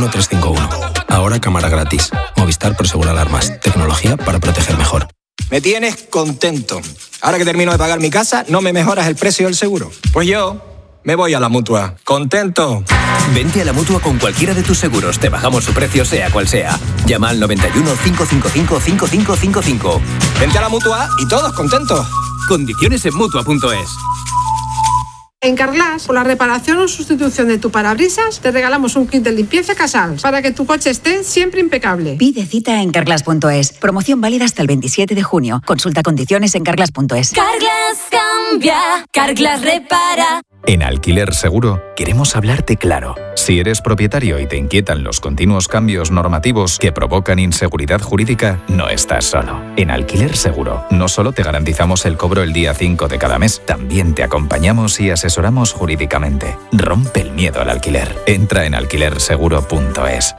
91351. Ahora cámara gratis. Movistar Prosegur Alarmas. Tecnología para proteger mejor. Me tienes contento. Ahora que termino de pagar mi casa, ¿no me mejoras el precio del seguro? Pues yo me voy a la Mutua. ¿Contento? Vente a la Mutua con cualquiera de tus seguros. Te bajamos su precio sea cual sea. Llama al 91 555 5555. Vente a la Mutua y todos contentos. Condiciones en Mutua.es. En Carglass, por la reparación o sustitución de tu parabrisas, te regalamos un kit de limpieza Casals para que tu coche esté siempre impecable. Pide cita en Carglass.es. Promoción válida hasta el 27 de junio. Consulta condiciones en Carglass.es. Carglass cambia, Carglass repara. En Alquiler Seguro queremos hablarte claro. Si eres propietario y te inquietan los continuos cambios normativos que provocan inseguridad jurídica, no estás solo. En Alquiler Seguro no solo te garantizamos el cobro el día 5 de cada mes, también te acompañamos y asesoramos jurídicamente. Rompe el miedo al alquiler. Entra en alquilerseguro.es.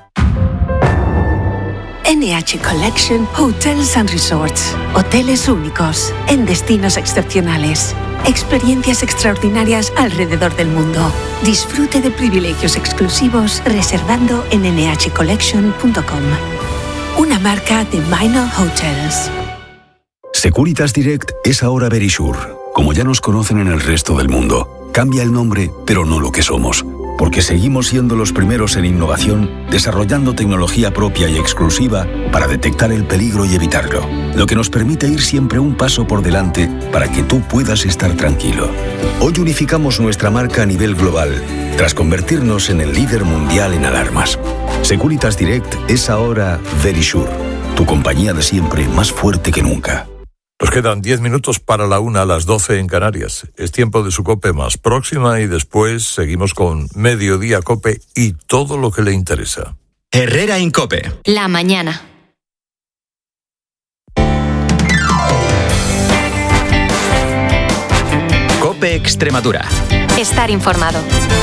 NH Collection Hotels and Resorts. Hoteles únicos, en destinos excepcionales. Experiencias extraordinarias alrededor del mundo. Disfrute de privilegios exclusivos reservando en nhcollection.com. Una marca de Minor Hotels. Securitas Direct es ahora Verisure. Como ya nos conocen en el resto del mundo, cambia el nombre, pero no lo que somos. Porque seguimos siendo los primeros en innovación, desarrollando tecnología propia y exclusiva para detectar el peligro y evitarlo. Lo que nos permite ir siempre un paso por delante para que tú puedas estar tranquilo. Hoy unificamos nuestra marca a nivel global, tras convertirnos en el líder mundial en alarmas. Securitas Direct es ahora Verisure, tu compañía de siempre más fuerte que nunca. Nos quedan 10 minutos para la 1 a las 12 en Canarias. Es tiempo de su COPE más próxima y después seguimos con Mediodía COPE y todo lo que le interesa. Herrera en COPE. La mañana. COPE Extremadura. Estar informado.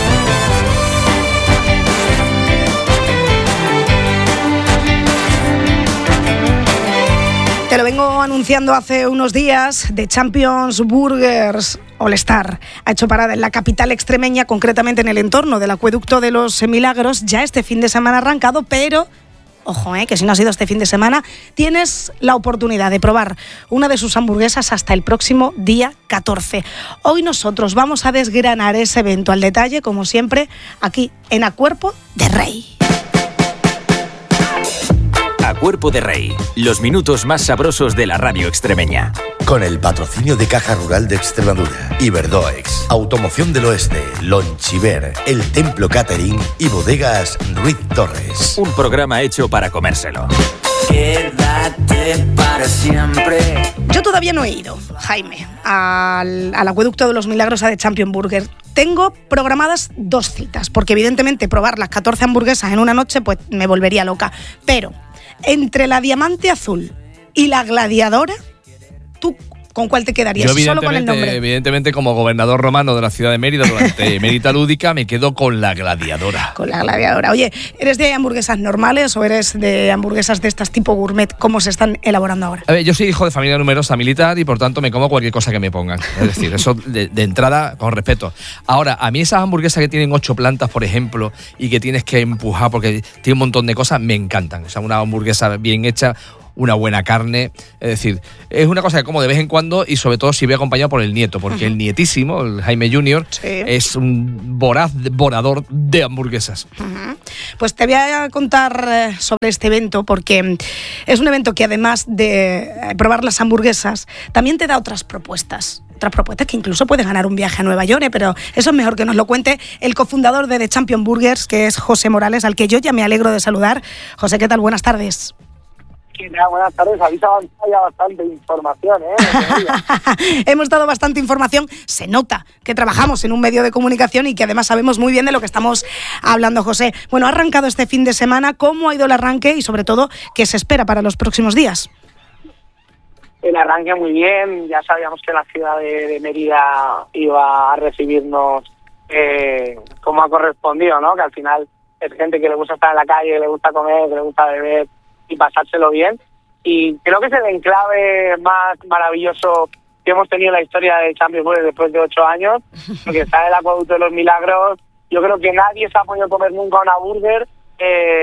Te lo vengo anunciando hace unos días. The Champions Burgers All Star ha hecho parada en la capital extremeña, concretamente en el entorno del Acueducto de los Milagros. Ya este fin de semana ha arrancado, pero ojo, que si no ha sido este fin de semana, tienes la oportunidad de probar una de sus hamburguesas hasta el próximo día 14. Hoy nosotros vamos a desgranar ese evento al detalle, como siempre, aquí en A Cuerpo de Rey. A Cuerpo de Rey, los minutos más sabrosos de la radio extremeña. Con el patrocinio de Caja Rural de Extremadura, Iberdoex, Automoción del Oeste, Lonchiver, El Templo Catering y Bodegas Ruiz Torres. Un programa hecho para comérselo. Quédate para siempre. Yo todavía no he ido, Jaime, al Acueducto de los Milagros a The Champion Burger. Tengo programadas 2 citas, porque evidentemente probar las 14 hamburguesas en una noche pues me volvería loca. Pero entre la Diamante Azul y la Gladiadora, ¿tú con cuál te quedarías? Yo, solo con el nombre. Evidentemente, como gobernador romano de la ciudad de Mérida durante Mérida Lúdica, me quedo con la Gladiadora. Con la Gladiadora. Oye, ¿eres de hamburguesas normales o eres de hamburguesas de estas tipo gourmet? ¿Cómo se están elaborando ahora? A ver, yo soy hijo de familia numerosa militar y por tanto me como cualquier cosa que me pongan. Es decir, eso de entrada, con respeto. Ahora, a mí esas hamburguesas que tienen 8 plantas, por ejemplo, y que tienes que empujar porque tiene un montón de cosas, me encantan. O sea, una hamburguesa bien hecha, una buena carne, es decir, es una cosa que como de vez en cuando y sobre todo si voy acompañado por el nieto, porque el nietísimo, el Jaime Junior, es un voraz devorador de hamburguesas. Pues te voy a contar sobre este evento, porque es un evento que además de probar las hamburguesas, también te da otras propuestas que incluso puedes ganar un viaje a Nueva York, pero eso es mejor que nos lo cuente el cofundador de The Champion Burgers, que es José Morales, al que yo ya me alegro de saludar. José, ¿qué tal? Buenas tardes. Buenas tardes, habéis avanzado ya bastante información, Hemos dado bastante información, se nota que trabajamos en un medio de comunicación y que además sabemos muy bien de lo que estamos hablando, José. Bueno, ha arrancado este fin de semana, ¿cómo ha ido el arranque y sobre todo qué se espera para los próximos días? El arranque muy bien, ya sabíamos que la ciudad de Mérida iba a recibirnos como ha correspondido, ¿no? Que al final es gente que le gusta estar en la calle, que le gusta comer, que le gusta beber y pasárselo bien, y creo que es el enclave más maravilloso que hemos tenido en la historia de Champions Burger después de 8 años, porque está el Acueducto de los Milagros. Yo creo que nadie se ha podido comer nunca una burger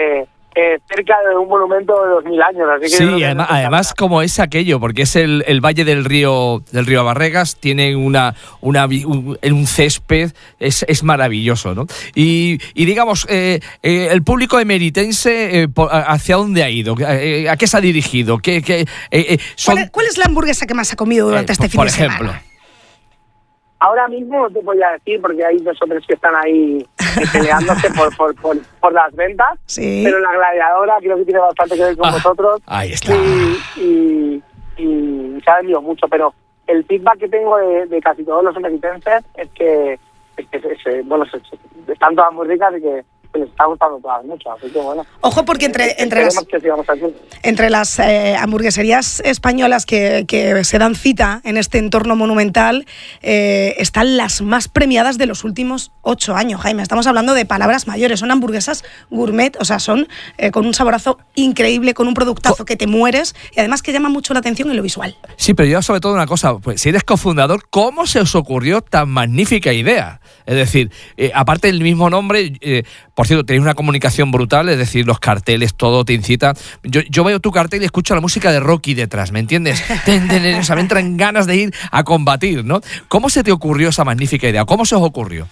cerca de un monumento de 2000 años. Así que sí, además como es aquello, porque es el valle del río Barregas, tiene un césped, es maravilloso, ¿no? Y digamos, el público emeritense, ¿hacia dónde ha ido? ¿A qué se ha dirigido? ¿Cuál es la hamburguesa que más ha comido durante este fin de semana? Por ejemplo. Ahora mismo no te voy a decir, porque hay 2 o 3 que están ahí peleándose por las ventas, sí. Pero la gladiadora creo que tiene bastante que ver con vosotros. Ahí está. Y se ha vendido mucho, pero el feedback que tengo de casi todos los emeritenses es que están todas muy ricas y que les está gustando todas mucho, así que bueno. Ojo, porque entre las hamburgueserías españolas que se dan cita en este entorno monumental están las más premiadas de los últimos 8 años, Jaime. Estamos hablando de palabras mayores, son hamburguesas gourmet, o sea, son con un saborazo increíble, con un productazo que te mueres y además que llama mucho la atención en lo visual. Sí, pero yo sobre todo una cosa, pues si eres cofundador, ¿cómo se os ocurrió tan magnífica idea? Es decir, aparte del mismo nombre, por cierto, tenéis una comunicación brutal, es decir, los carteles, todo te incita. Yo veo tu cartel y escucho la música de Rocky detrás, ¿me entiendes? O sea, me entran ganas de ir a combatir, ¿no? ¿Cómo se te ocurrió esa magnífica idea? ¿Cómo se os ocurrió?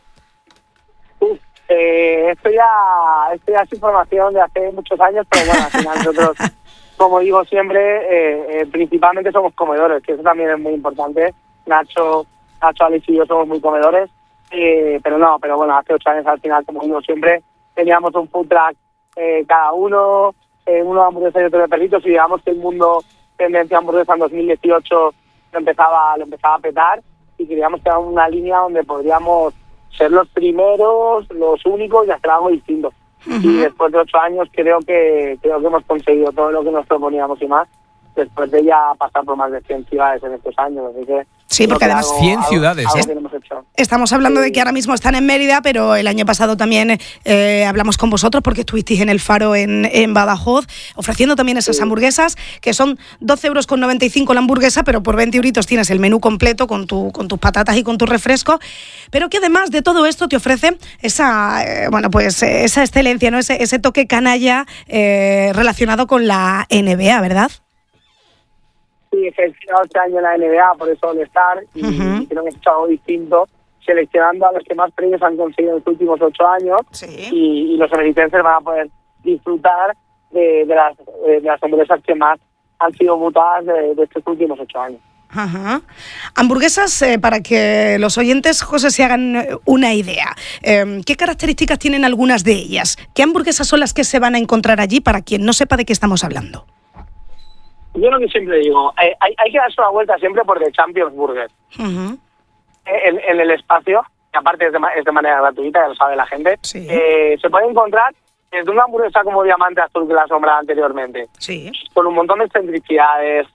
Esto ya es información de hace muchos años, pero bueno, al final nosotros, como digo siempre, principalmente somos comedores, que eso también es muy importante. Nacho, Alex y yo somos muy comedores. Pero bueno, hace 8 años al final, como digo siempre, teníamos un food truck cada uno de hamburguesas y otro de perritos, y digamos que el mundo tendencia hamburguesa en 2018 lo empezaba a petar, y queríamos crear una línea donde podríamos ser los primeros, los únicos y hacer algo distinto. Uh-huh. Y después de 8 años creo que hemos conseguido todo lo que nos proponíamos y más, después de ya pasar por más de 100 ciudades en estos años, así que... Sí, porque además 100 ciudades. Estamos hablando de que ahora mismo están en Mérida, pero el año pasado también hablamos con vosotros porque estuvisteis en el Faro en Badajoz, ofreciendo también esas hamburguesas, que son 12,95 € la hamburguesa, pero por 20 euritos tienes el menú completo con tus patatas y con tu refresco, pero que además de todo esto te ofrece esa excelencia, ¿no? Ese toque canalla relacionado con la NBA, ¿verdad? Sí, he gestionado 8 años en la NBA, por eso All-Star, y creo que he hecho algo distinto, seleccionando a los que más premios han conseguido en los últimos 8 años, sí. y los emeritenses van a poder disfrutar de las hamburguesas que más han sido votadas de estos últimos 8 años. Ajá. Hamburguesas, para que los oyentes, José, se hagan una idea. ¿Qué características tienen algunas de ellas? ¿Qué hamburguesas son las que se van a encontrar allí para quien no sepa de qué estamos hablando? Yo lo que siempre digo, hay que darse una vuelta siempre por The Champions Burger. Uh-huh. En el espacio, que aparte es de manera gratuita, ya lo sabe la gente, sí. Se puede encontrar desde una hamburguesa como Diamante Azul que la nombraba anteriormente, sí. Con un montón de excentricidades,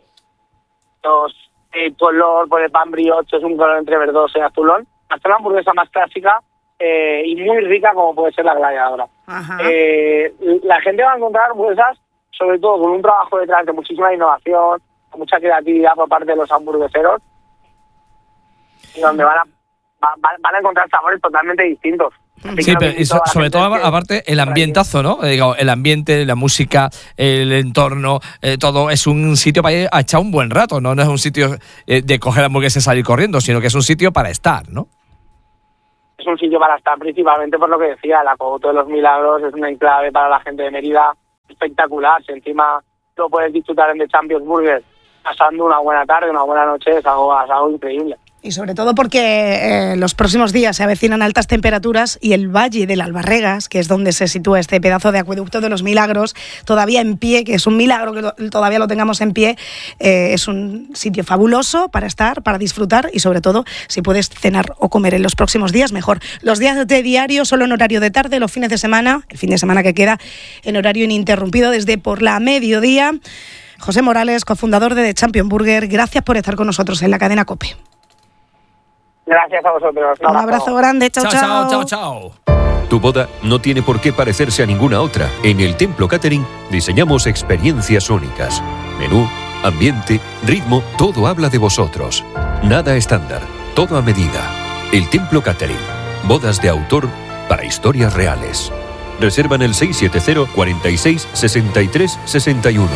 color, por el pan brioche, es un color entre verdoso y azulón, hasta una hamburguesa más clásica y muy rica como puede ser la gladiadora. Uh-huh. La gente va a encontrar hamburguesas sobre todo con un trabajo detrás de muchísima innovación, con mucha creatividad por parte de los hamburgueseros, y donde van a encontrar sabores totalmente distintos. Sí, pero sobre todo, aparte, el ambientazo, ¿no? El ambiente, la música, el entorno, todo es un sitio para ir a echar un buen rato, ¿no? No es un sitio de coger hamburguesas y salir corriendo, sino que es un sitio para estar, ¿no? Es un sitio para estar, principalmente por lo que decía, la Cogoto de los Milagros es una enclave para la gente de Mérida espectacular. Si encima lo puedes disfrutar en The Champions Burger pasando una buena tarde, una buena noche, es algo increíble. Y sobre todo porque los próximos días se avecinan altas temperaturas y el Valle del Albarregas, que es donde se sitúa este pedazo de acueducto de los Milagros, todavía en pie, que es un milagro que todavía lo tengamos en pie, es un sitio fabuloso para estar, para disfrutar y sobre todo si puedes cenar o comer en los próximos días, mejor. Los días de diario solo en horario de tarde, los fines de semana, el fin de semana que queda en horario ininterrumpido desde por la mediodía. José Morales, cofundador de The Champions Burger, gracias por estar con nosotros en la cadena COPE. Gracias a vosotros. Un abrazo grande. Chao, chao. Chao, chao. Tu boda no tiene por qué parecerse a ninguna otra. En el Templo Catering diseñamos experiencias únicas. Menú, ambiente, ritmo, todo habla de vosotros. Nada estándar, todo a medida. El Templo Catering. Bodas de autor para historias reales. Reserva en el 670 46 63 61.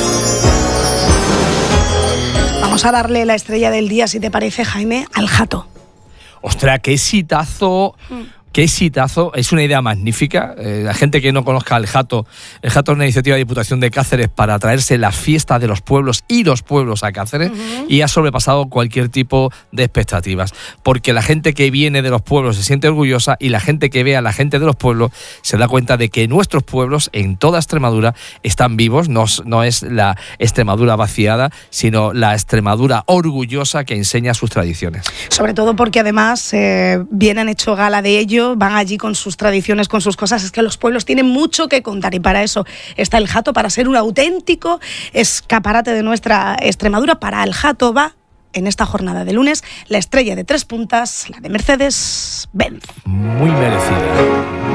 Vamos a darle la estrella del día, si te parece, Jaime, al Hato. ¡Ostras, qué exitazo! ¡Qué exitazo! Es una idea magnífica. La gente que no conozca el Hato es una iniciativa de Diputación de Cáceres para traerse las fiestas de los pueblos y los pueblos a Cáceres, y ha sobrepasado cualquier tipo de expectativas. Porque la gente que viene de los pueblos se siente orgullosa, y la gente que ve a la gente de los pueblos se da cuenta de que nuestros pueblos en toda Extremadura están vivos. No es la Extremadura vaciada, sino la Extremadura orgullosa que enseña sus tradiciones. Sobre todo porque además vienen hecho gala de ello, van allí con sus tradiciones, con sus cosas. Es que los pueblos tienen mucho que contar, y para eso está el Hato, para ser un auténtico escaparate de nuestra Extremadura. Para el Hato va, en esta jornada de lunes, la estrella de 3 puntas, la de Mercedes-Benz. Muy merecida.